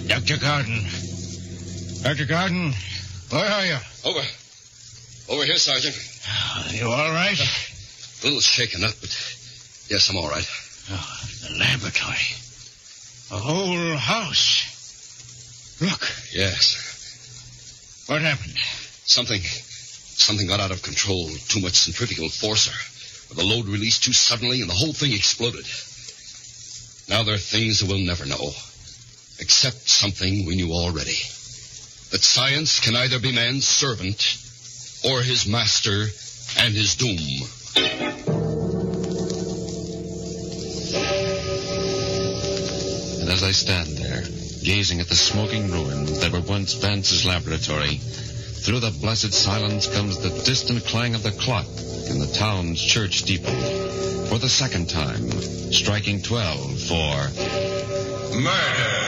Dr. Garden. Dr. Garden, where are you? Over here, Sergeant. You all right? A little shaken up, but yes, I'm all right. Oh, the laboratory. The whole house. Look. Yes. What happened? Something got out of control. Too much centrifugal force, or the load released too suddenly, and the whole thing exploded. Now there are things that we'll never know. Except something we knew already. That science can either be man's servant or his master and his doom. And as I stand there, gazing at the smoking ruins that were once Vance's laboratory, through the blessed silence comes the distant clang of the clock in the town's church steeple. For the second time, striking 12 for... Murder!